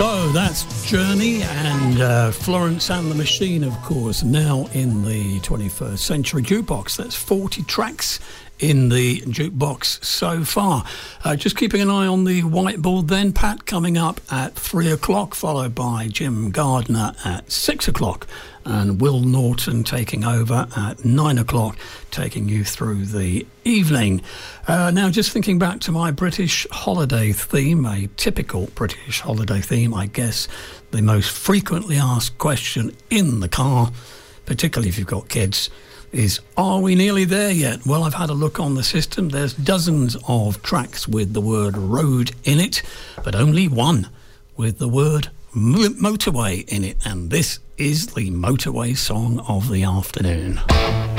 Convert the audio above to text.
So that's Journey and Florence and the Machine, of course, now in the 21st Century Jukebox. That's 40 tracks in the jukebox so far. Just keeping an eye on the whiteboard then, Pat, coming up at 3 o'clock, followed by Jim Gardner at 6 o'clock, and Will Norton taking over at 9 o'clock, taking you through the evening. Now, just thinking back to my British holiday theme, a typical British holiday theme, I guess the most frequently asked question in the car, particularly if you've got kids, is, are we nearly there yet? Well, I've had a look on the system. There's dozens of tracks with the word road in it, but only one with the word motorway in it. And this is the motorway song of the afternoon.